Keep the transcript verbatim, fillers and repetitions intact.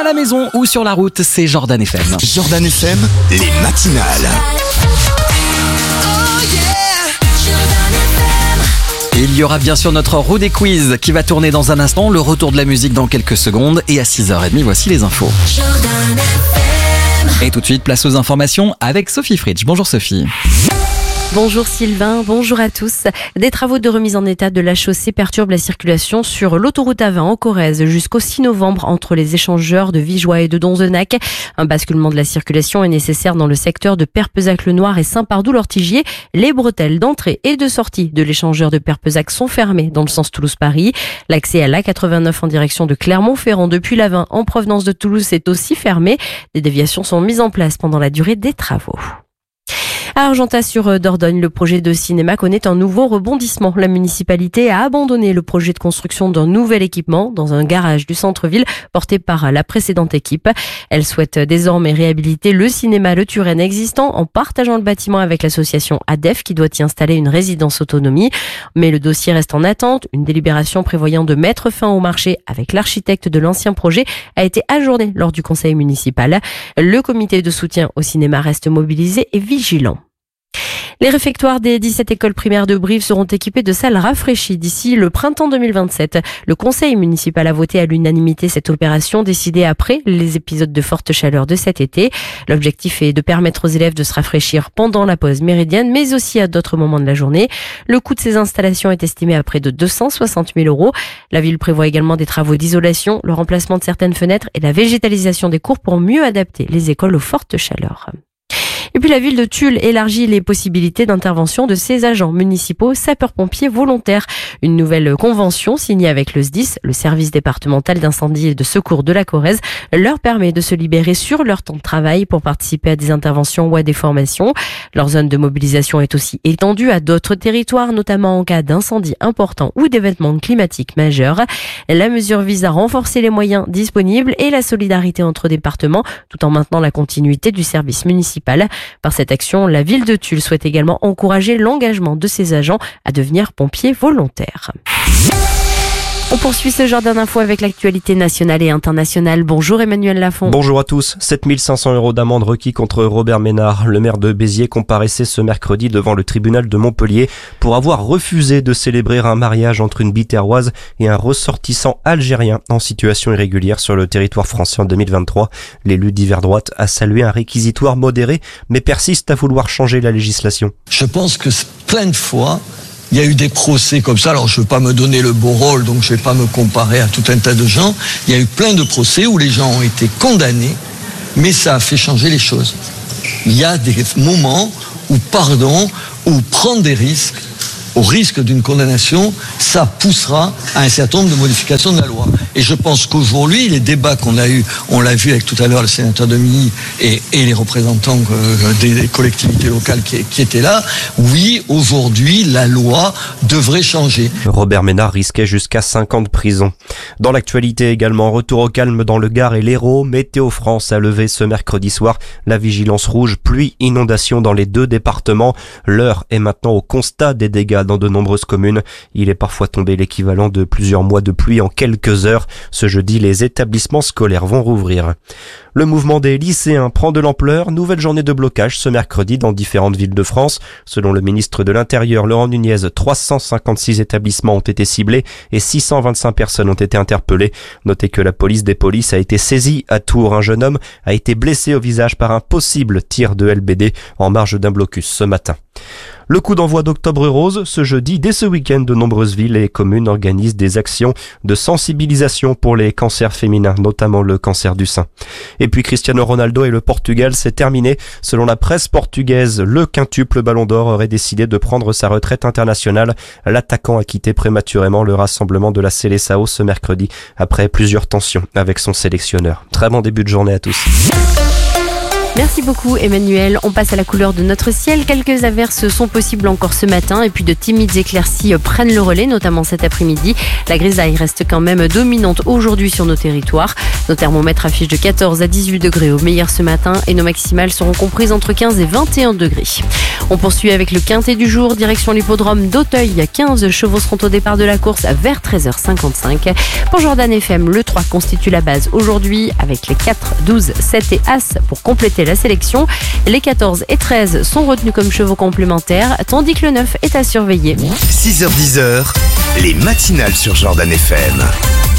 la maison ou sur la route, c'est Jordan F M. Jordan F M, les matinales. Et il y aura bien sûr notre roue des quiz qui va tourner dans un instant, le retour de la musique dans quelques secondes et à six heures trente, voici les infos. Et tout de suite, place aux informations avec Sophie Fritsch. Bonjour Sophie. Bonjour Sylvain, bonjour à tous. Des travaux de remise en état de la chaussée perturbent la circulation sur l'autoroute A vingt en Corrèze jusqu'au six novembre entre les échangeurs de Vigeois et de Donzenac. Un basculement de la circulation est nécessaire dans le secteur de Perpezac-le-Noir et Saint-Pardoux-l'Ortigier. Les bretelles d'entrée et de sortie de l'échangeur de Perpezac sont fermées dans le sens Toulouse-Paris. L'accès à l'A quatre-vingt-neuf en direction de Clermont-Ferrand depuis l'A vingt en provenance de Toulouse est aussi fermé. Des déviations sont mises en place pendant la durée des travaux. À Argentat-sur-Dordogne, le projet de cinéma connaît un nouveau rebondissement. La municipalité a abandonné le projet de construction d'un nouvel équipement dans un garage du centre-ville porté par la précédente équipe. Elle souhaite désormais réhabiliter le cinéma Le Turenne existant en partageant le bâtiment avec l'association A D E F qui doit y installer une résidence autonomie. Mais le dossier reste en attente. Une délibération prévoyant de mettre fin au marché avec l'architecte de l'ancien projet a été ajournée lors du conseil municipal. Le comité de soutien au cinéma reste mobilisé et vigilant. Les réfectoires des dix-sept écoles primaires de Brive seront équipés de salles rafraîchies d'ici le printemps deux mille vingt-sept. Le conseil municipal a voté à l'unanimité cette opération décidée après les épisodes de forte chaleur de cet été. L'objectif est de permettre aux élèves de se rafraîchir pendant la pause méridienne, mais aussi à d'autres moments de la journée. Le coût de ces installations est estimé à près de deux cent soixante mille euros. La ville prévoit également des travaux d'isolation, le remplacement de certaines fenêtres et la végétalisation des cours pour mieux adapter les écoles aux fortes chaleurs. Et puis la ville de Tulle élargit les possibilités d'intervention de ses agents municipaux sapeurs-pompiers volontaires. Une nouvelle convention signée avec le S D I S, le service départemental d'incendie et de secours de la Corrèze, leur permet de se libérer sur leur temps de travail pour participer à des interventions ou à des formations. Leur zone de mobilisation est aussi étendue à d'autres territoires, notamment en cas d'incendie important ou d'événements climatiques majeurs. La mesure vise à renforcer les moyens disponibles et la solidarité entre départements, tout en maintenant la continuité du service municipal. Par cette action, la ville de Tulle souhaite également encourager l'engagement de ses agents à devenir pompiers volontaires. On poursuit ce genre d'infos avec l'actualité nationale et internationale. Bonjour Emmanuel Lafont. Bonjour à tous. sept mille cinq cents euros d'amende requis contre Robert Ménard. Le maire de Béziers comparaissait ce mercredi devant le tribunal de Montpellier pour avoir refusé de célébrer un mariage entre une Biterroise et un ressortissant algérien en situation irrégulière sur le territoire français en deux mille vingt-trois. L'élu d'hiver droite a salué un réquisitoire modéré mais persiste à vouloir changer la législation. Je pense que plein de fois, il y a eu des procès comme ça, alors je ne veux pas me donner le beau rôle, donc je ne vais pas me comparer à tout un tas de gens. Il y a eu plein de procès où les gens ont été condamnés, mais ça a fait changer les choses. Il y a des moments où pardon, où prendre des risques, au risque d'une condamnation, ça poussera à un certain nombre de modifications de la loi. Et je pense qu'aujourd'hui, les débats qu'on a eus, on l'a vu avec tout à l'heure le sénateur Demilly et, et les représentants euh, des collectivités locales qui, qui étaient là, oui, aujourd'hui, la loi devrait changer. Robert Ménard risquait jusqu'à cinq ans de prison. Dans l'actualité également, retour au calme dans le Gard et l'Hérault. Météo France a levé ce mercredi soir la vigilance rouge pluie inondation dans les deux départements. L'heure est maintenant au constat des dégâts dans de nombreuses communes. Il est parfois tombé l'équivalent de plusieurs mois de pluie en quelques heures. Ce jeudi, les établissements scolaires vont rouvrir. Le mouvement des lycéens prend de l'ampleur. Nouvelle journée de blocage ce mercredi dans différentes villes de France. Selon le ministre de l'Intérieur, Laurent Nunez, trois cent cinquante-six établissements ont été ciblés et six cent vingt-cinq personnes ont été interpellées. Notez que la police des polices a été saisie à Tours. Un jeune homme a été blessé au visage par un possible tir de L B D en marge d'un blocus ce matin. Le coup d'envoi d'Octobre Rose, ce jeudi, dès ce week-end, de nombreuses villes et communes organisent des actions de sensibilisation pour les cancers féminins, notamment le cancer du sein. Et puis Cristiano Ronaldo et le Portugal, c'est terminé. Selon la presse portugaise, le quintuple Ballon d'Or aurait décidé de prendre sa retraite internationale. L'attaquant a quitté prématurément le rassemblement de la Seleção ce mercredi, après plusieurs tensions avec son sélectionneur. Très bon début de journée à tous. Merci beaucoup Emmanuel. On passe à la couleur de notre ciel. Quelques averses sont possibles encore ce matin et puis de timides éclaircies prennent le relais, notamment cet après-midi. La grisaille reste quand même dominante aujourd'hui sur nos territoires. Nos thermomètres affichent de quatorze à dix-huit degrés au meilleur ce matin et nos maximales seront comprises entre quinze et vingt et un degrés. On poursuit avec le quintet du jour, direction l'hippodrome d'Auteuil. quinze chevaux seront au départ de la course vers treize heures cinquante-cinq. Pour Jordan F M, le trois constitue la base aujourd'hui avec les quatre, douze, sept et As pour compléter la sélection. Les quatorze et treize sont retenus comme chevaux complémentaires, tandis que le neuf est à surveiller. six heures dix, les matinales sur Jordan F M.